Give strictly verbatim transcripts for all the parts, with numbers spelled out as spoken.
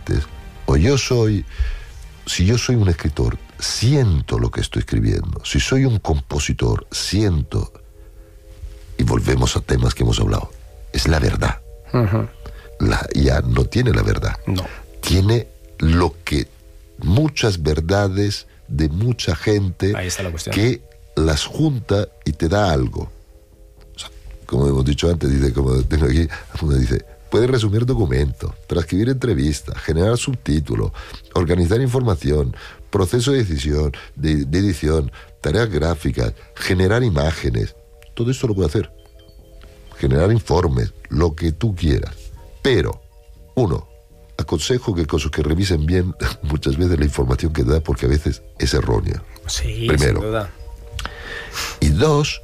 sientes, o yo soy, si yo soy un escritor, siento lo que estoy escribiendo. Si soy un compositor, siento. Y volvemos a temas que hemos hablado. Es la verdad. Uh-huh. La I A no tiene la verdad. No. Tiene lo que muchas verdades de mucha gente Ahí está la cuestión. que las junta y te da algo. O sea, como hemos dicho antes, dice, como tengo aquí, uno dice, puede resumir documentos, transcribir entrevistas, generar subtítulos, organizar información, proceso de decisión, de, de edición, tareas gráficas, generar imágenes. Todo esto lo puede hacer. Generar informes, lo que tú quieras. Pero, uno, aconsejo que, que revisen bien muchas veces la información que da, porque a veces es errónea. Sí, primero. Sin duda. Y dos,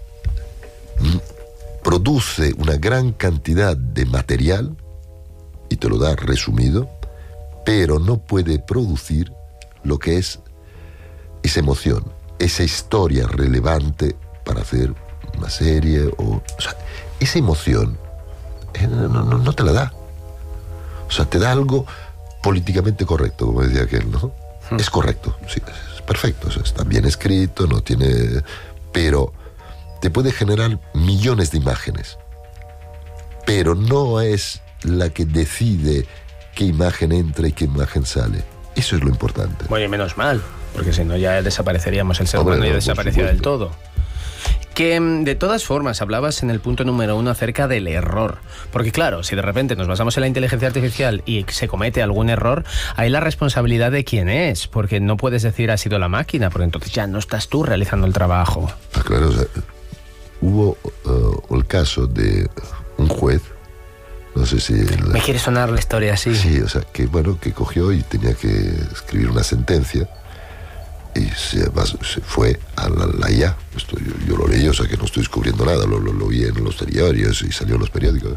produce una gran cantidad de material y te lo da resumido, pero no puede producir lo que es esa emoción, esa historia relevante para hacer una serie o, o sea, esa emoción eh, no, no, no te la da. O sea, te da algo políticamente correcto, como decía aquel, ¿no? Hmm. Es correcto, sí, es perfecto, o sea, está bien escrito, no tiene... pero te puede generar millones de imágenes, pero no es la que decide qué imagen entra y qué imagen sale. Eso es lo importante. Bueno, y menos mal, porque si no ya desapareceríamos el ser Hombre, humano y no, desaparecía del todo. Que de todas formas hablabas en el punto número uno acerca del error, porque claro, si de repente nos basamos en la inteligencia artificial y se comete algún error, hay la responsabilidad de quién es, porque no puedes decir ha sido la máquina, porque entonces ya no estás tú realizando el trabajo. Ah, claro, o sea, hubo uh, el caso de un juez, no sé si... La... ¿Me quiere sonar la historia así? Sí, o sea, que bueno, que cogió y tenía que escribir una sentencia y se, se fue a la, la I A. Esto yo, yo lo leí, o sea que no estoy descubriendo nada, lo, lo, lo vi en los diarios y salió en los periódicos.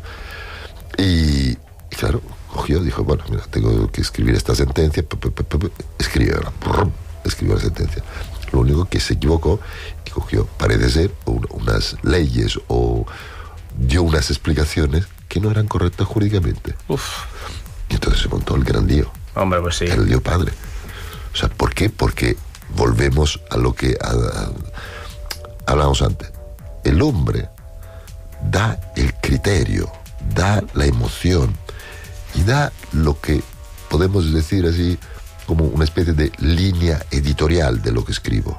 Y, y claro, cogió, dijo, bueno, mira, tengo que escribir esta sentencia, p -p -p -p escribió, escribió la sentencia. Lo único que se equivocó y cogió, parece ser, un, unas leyes o dio unas explicaciones que no eran correctas jurídicamente. Uf. Y entonces se montó el gran lío. Hombre, pues sí. El lío padre. O sea, ¿por qué? Porque volvemos a lo que a, a, hablamos antes. El hombre da el criterio, da la emoción y da lo que podemos decir así como una especie de línea editorial de lo que escribo.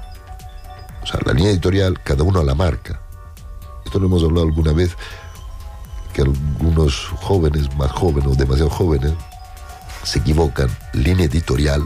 O sea, la línea editorial cada uno la marca. Esto lo hemos hablado alguna vez, que algunos jóvenes, más jóvenes o demasiado jóvenes, se equivocan línea editorial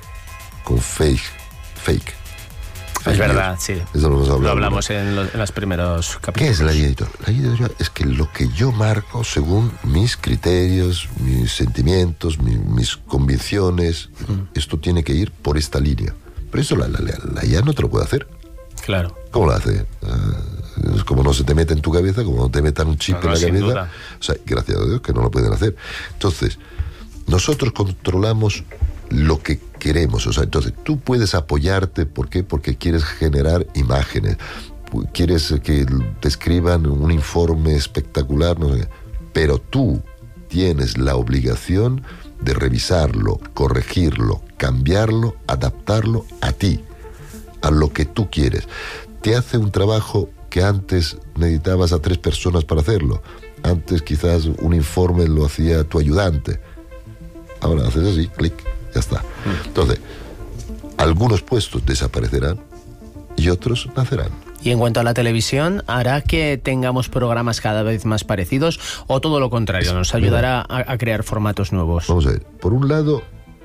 con fake. Fake. fake es verdad, news. Sí. Eso lo, hemos hablado, lo hablamos ¿no? en, los, en los primeros capítulos. ¿Qué es la línea editorial? La línea editorial es que lo que yo marco según mis criterios, mis sentimientos, mi, mis convicciones, mm. esto tiene que ir por esta línea. Pero eso la, la, la, la I A no te lo puede hacer. Claro. ¿Cómo lo hace? Uh, es como no se te mete en tu cabeza, como no te metan un chip no, no, en la cabeza. Duda. O sea, gracias a Dios que no lo pueden hacer. Entonces, nosotros controlamos lo que queremos. O sea, entonces tú puedes apoyarte. ¿Por qué? Porque quieres generar imágenes, quieres que te escriban un informe espectacular, no sé, pero tú tienes la obligación de revisarlo, corregirlo, cambiarlo, adaptarlo a ti, a lo que tú quieres. Te hace un trabajo que antes necesitabas a tres personas para hacerlo. Antes quizás un informe lo hacía tu ayudante. Ahora haces así, clic, ya está. Entonces, algunos puestos desaparecerán y otros nacerán. Y en cuanto a la televisión, ¿hará que tengamos programas cada vez más parecidos o todo lo contrario, nos ayudará a, a crear formatos nuevos? Vamos a ver, por un lado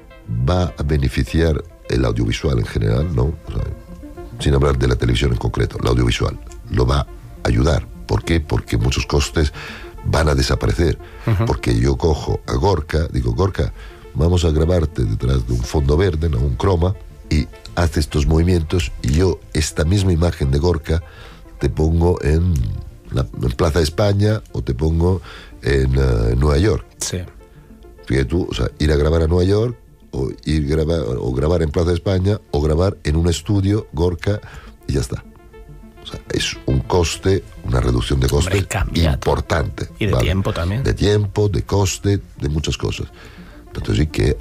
va a beneficiar el audiovisual en general, ¿no? O sea, sin hablar de la televisión en concreto, el audiovisual lo va a ayudar. ¿Por qué? Porque muchos costes van a desaparecer. Uh-huh. Porque yo cojo a Gorka, digo, Gorka, vamos a grabarte detrás de un fondo verde, ¿no? Un croma, y hace estos movimientos y yo esta misma imagen de Gorka te pongo en, la, en Plaza de España o te pongo en, uh, en Nueva York. Sí. Fíjate tú, o sea, ir a grabar a Nueva York o ir grabar, o grabar en Plaza de España o grabar en un estudio Gorka y ya está. O sea, es un coste, una reducción de coste importante. Y de ¿vale? tiempo también. De tiempo, de coste, de muchas cosas. Entonces sí que